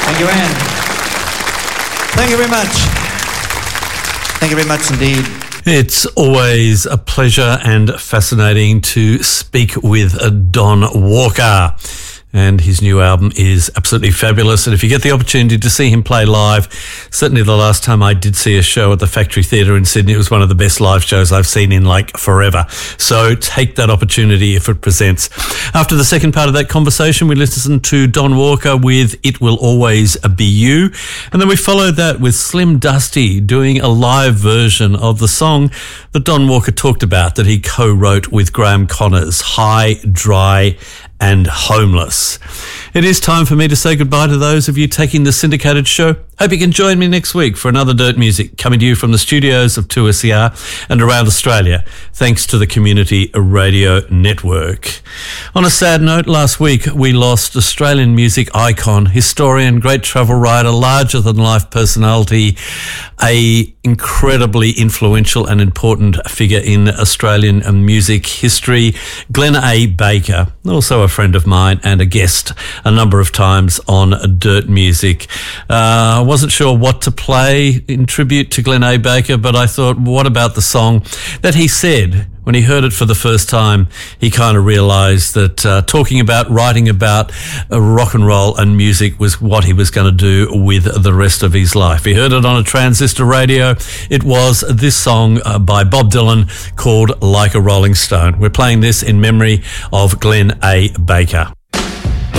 Thank you, Anne. Thank you very much. Thank you very much indeed. It's always a pleasure and fascinating to speak with Don Walker. And his new album is absolutely fabulous. And if you get the opportunity to see him play live, certainly the last time I did see a show at the Factory Theatre in Sydney, it was one of the best live shows I've seen in like forever. So take that opportunity if it presents. After the second part of that conversation, we listened to Don Walker with It Will Always Be You. And then we followed that with Slim Dusty doing a live version of the song that Don Walker talked about that he co-wrote with Graham Connors, High, Dry and Homeless. It is time for me to say goodbye to those of you taking the syndicated show. Hope you can join me next week for another Dirt Music coming to you from the studios of 2SER and around Australia, thanks to the Community Radio Network. On a sad note, last week we lost Australian music icon, historian, great travel writer, larger-than-life personality, a incredibly influential and important figure in Australian music history, Glenn A. Baker, also a friend of mine and a guest a number of times on Dirt Music. I wasn't sure what to play in tribute to Glenn A. Baker, but I thought, what about the song that he said when he heard it for the first time? He kind of realised that talking about, writing about rock and roll and music was what he was going to do with the rest of his life. He heard it on a transistor radio. It was this song by Bob Dylan called Like a Rolling Stone. We're playing this in memory of Glenn A. Baker.